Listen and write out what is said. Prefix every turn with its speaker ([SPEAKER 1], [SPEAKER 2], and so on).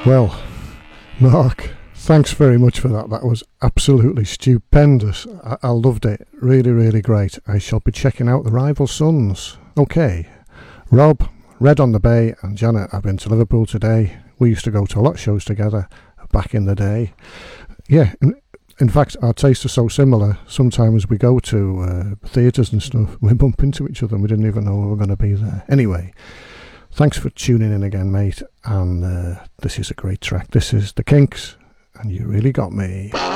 [SPEAKER 1] Well, Mark, thanks very much for that. That was absolutely stupendous. I loved it. Really, really great. I shall be checking out the Rival Sons. Okay, Rob, Red on the Bay, and Janet have been to Liverpool today. We used to go to a lot of shows together back in the day. Yeah, in fact, our tastes are so similar. Sometimes we go to theatres and stuff, we bump into each other and we didn't even know we were going to be there. Anyway, thanks for tuning in again, mate. And this is a great track. This is The Kinks, and You Really Got Me.